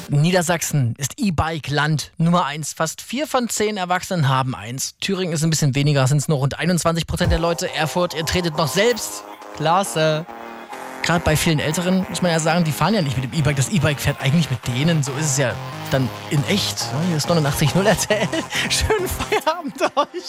Niedersachsen ist E-Bike-Land Nummer 1. Fast 4 von 10 Erwachsenen haben eins. Thüringen ist ein bisschen weniger, sind es nur rund 21% der Leute. Erfurt, ihr tretet noch selbst. Klasse. Gerade bei vielen Älteren muss man ja sagen, die fahren ja nicht mit dem E-Bike. Das E-Bike fährt eigentlich mit denen. So ist es ja dann in echt. Hier ist 89.0 RTL. Schönen Feierabend euch.